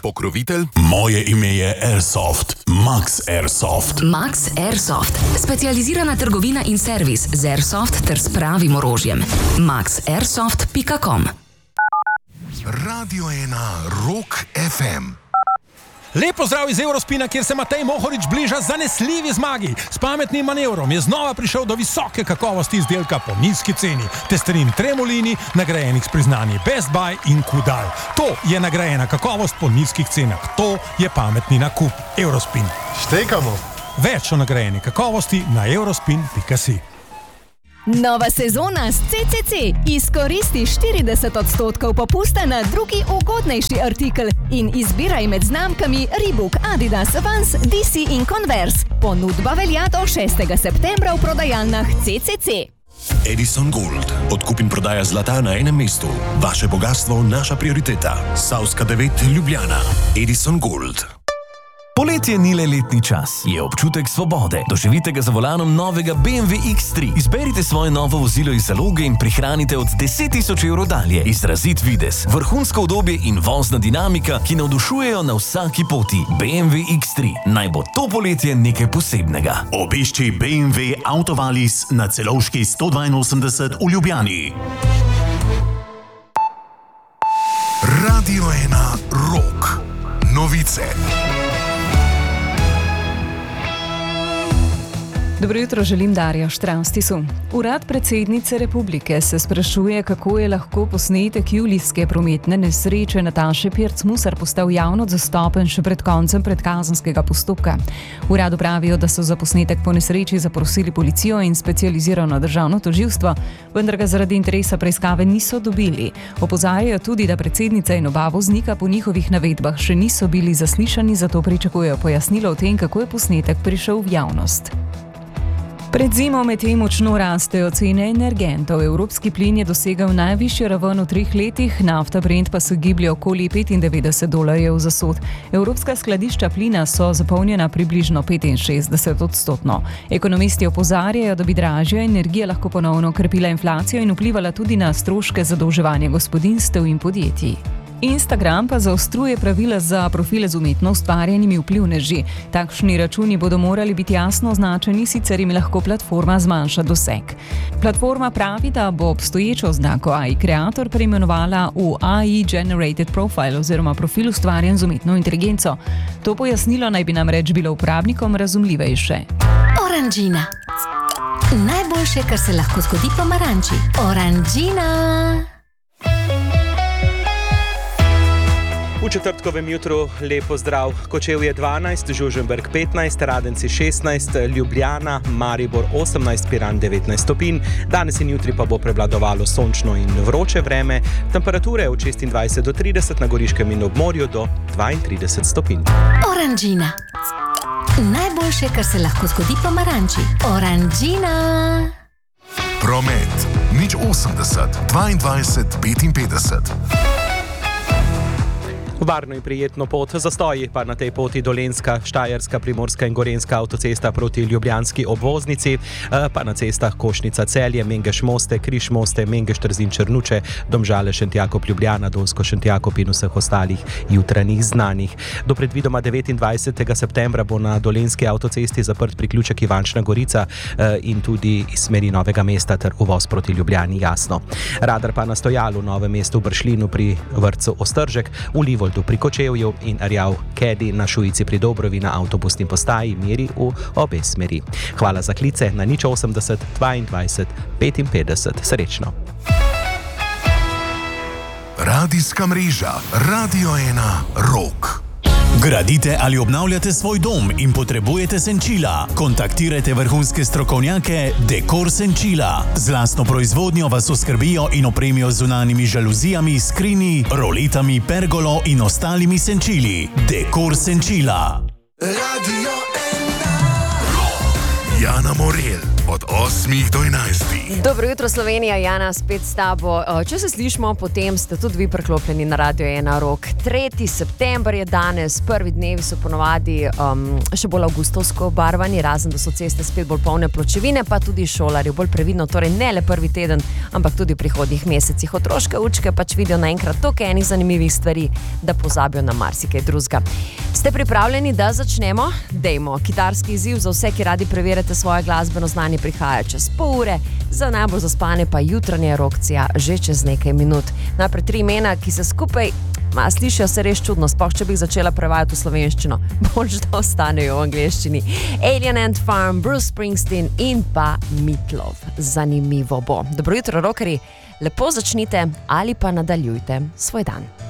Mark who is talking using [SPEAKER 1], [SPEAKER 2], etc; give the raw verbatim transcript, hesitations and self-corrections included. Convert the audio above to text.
[SPEAKER 1] pokrovitelj. Moje ime je Airsoft. Max Airsoft.
[SPEAKER 2] Max Airsoft. Specializirana trgovina in servis z Airsoft ter s pravim orožjem. max airsoft pika com.
[SPEAKER 1] Radio ena Rock ef em.
[SPEAKER 3] Lepo zdrav iz Eurospina, kjer se Matej Mohorič bliža zanesljivi zmagi. S pametnim manevrom je znova prišel do visoke kakovosti izdelka po nizki ceni. Testerin Tremolini, nagrajenih s priznanji Best Buy in Kudal. To je nagrajena kakovost po nizkih cenah. To je pametni nakup. Eurospin.
[SPEAKER 4] Štekamo.
[SPEAKER 3] Več o nagrajeni kakovosti na eurospin pika si.
[SPEAKER 5] Nova sezona s C C C. Izkoristi štirideset odstotkov popusta na drugi ugodnejši artikel in izbiraj med znamkami Reebok, Adidas, Vans, D C in Converse. Ponudba velja do šestega septembra v prodajalnah C C C.
[SPEAKER 6] Edison Gold. Odkup in prodaja zlata na enem mestu. Vaše bogastvo, naša prioriteta. Savska devet, Ljubljana. Edison Gold.
[SPEAKER 7] Poletje ni le letni čas, je občutek svobode. Doživite ga za volanom novega B M W X tri. Izberite svoje novo vozilo iz zaloge in prihranite od deset tisoč evrov dalje. Izrazit videz, vrhunsko udobje in vozna dinamika, ki navdušujejo na vsaki poti. B M W X tri. Naj bo to poletje nekaj posebnega.
[SPEAKER 8] Obišči B M W Autovalis na Celovški sto dvainosemdeset v Ljubljani.
[SPEAKER 1] Radio ena Rock. Novice.
[SPEAKER 9] Dobro jutro, želim Darja Štravstisu. Urad predsednice republike se sprašuje, kako je lahko posnetek julijske prometne nesreče Nataše Pirc-Musar postal javno dostopen še pred koncem predkazenskega postopka. V uradu pravijo, da so za posnetek po nesreči zaprosili policijo in specializirano državno tožilstvo, vendar ga zaradi interesa preiskave niso dobili. Opozarjajo tudi, da predsednica in oba voznika po njihovih navedbah še niso bili zaslišani, zato pričakujejo pojasnilo o tem, kako je posnetek prišel v javnost. Pred zimo medtem močno rastejo cene energentov. Evropski plin je dosegel najvišjo raven v treh letih, nafta Brent pa se giblje okoli petindevetdeset dolarjev za sod. Evropska skladišča plina so zapolnjena približno petinšestdeset odstotno. Ekonomisti opozarjajo, da bi dražja energija lahko ponovno krepila inflacijo in vplivala tudi na stroške zadolževanja gospodinjstev in podjetij. Instagram pa zaostruje pravila za profile z umetno ustvarjenimi vplivneži. Takšni računi bodo morali biti jasno označeni, sicer jim lahko platforma zmanjša doseg. Platforma pravi, da bo obstoječo oznako A I Creator preimenovala v A I Generated Profile oziroma profil ustvarjen z umetno inteligenco. To pojasnilo naj bi namreč bilo uporabnikom razumljivejše.
[SPEAKER 10] Oranžina. Najboljše, kar se lahko zgodi pomaranči. Oranžina.
[SPEAKER 11] V četrtkovem jutru lepo zdrav. Kočevje dvanajst, Žužemberk petnajst, Radenci šestnajst, Ljubljana, Maribor osemnajst, Piran devetnajst stopinj. Danes in jutri pa bo prevladovalo sončno in vroče vreme. Temperature od šestindvajset do trideset, na Goriškem in ob morju do dvaintrideset stopinj.
[SPEAKER 10] Oranžina. Najboljše, kar se lahko zgodi pomaranči. Oranžina.
[SPEAKER 1] Promet. nič osemdeset, dvaindvajset, petinpetdeset.
[SPEAKER 11] Varno in prijetno pot, zastoji pa na tej poti Dolenjska, Štajerska, Primorska in Gorenjska avtocesta proti ljubljanski obvoznici, pa na cestah Košnica Celje, Mengeš Moste, Križ Moste, Mengeš Trzin Črnuče, Domžale Šentjakob Ljubljana, Dolsko Šentjakob in vseh ostalih jutranjih znanih. Do predvidoma devetindvajsetega septembra bo na Dolenjski avtocesti zaprt priključek Ivančna Gorica in tudi iz smeri Novega mesta ter uvoz proti Ljubljani, jasno. Radar pa na stojalu v Novem mestu, v Bršljinu pri vrtcu Ostržek, v Livoldu pri Kočevju in Rjav Kedi na Šujici pri Dobrovi na avtobusni postaji meri v obe smeri. Hvala za klice na nič osemdeset, dvaindvajset, petinpetdeset. Srečno.
[SPEAKER 1] Radijska mreža Radio ena Rock.
[SPEAKER 8] Gradite ali obnavljate svoj dom in potrebujete senčila? Kontaktirajte vrhunske strokovnjake Dekor Senčila. Z lastno proizvodnjo vas oskrbijo in opremijo z zunanjimi žaluzijami, skrini, roletami, pergolo in ostalimi senčili. Dekor Senčila.
[SPEAKER 1] Radio ena Rock. Jana Morel.
[SPEAKER 4] od osmih do enajstih.
[SPEAKER 12] Dobro jutro, Slovenija, Jana spet s tabo. Če se slišimo, potem ste tudi vi priklopljeni na Radio ena rok. tretji september je danes, prvi dnevi so ponovadi um, še bolj avgustovsko obarvani, razen da so ceste spet bolj polne pločevine, pa tudi šolarji bolj previdno, torej ne le prvi teden, ampak tudi v prihodnjih mesecih. Otroške učke pač vidijo naenkrat toliko enih zanimivih stvari, da pozabijo na marsikaj drugega. Ste pripravljeni, da začnemo? Dejmo, kitarski izziv za vse, ki radi preverjate svoje glasbeno znanje, prihaja čez pol ure, za najbolj zaspane pa jutranja erupcija že čez nekaj minut. Najprej tri imena, ki se skupaj ma, slišijo se res čudno, sploh če bi začela prevajati v slovenščino. Bolj da ostanejo v angleščini. Alien Ant Farm, Bruce Springsteen in pa Meatloaf. Zanimivo bo. Dobro jutro, rockerji, lepo začnite ali pa nadaljujte svoj dan.